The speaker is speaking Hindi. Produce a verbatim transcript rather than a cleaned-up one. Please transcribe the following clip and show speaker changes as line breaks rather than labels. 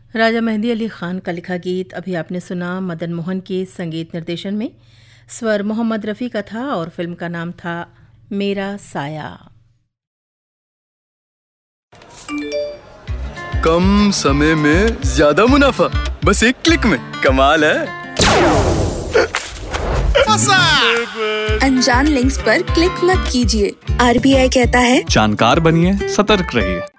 राजा मेहंदी अली खान का लिखा गीत अभी आपने सुना मदन मोहन के संगीत निर्देशन में। स्वर मोहम्मद रफ़ी का था और फिल्म का नाम था मेरा साया।
कम समय में ज्यादा मुनाफा, बस एक क्लिक में। कमाल है।
अनजान लिंक्स पर क्लिक मत कीजिए। आर बी आई कहता है
जानकार बनिए, सतर्क रहिए।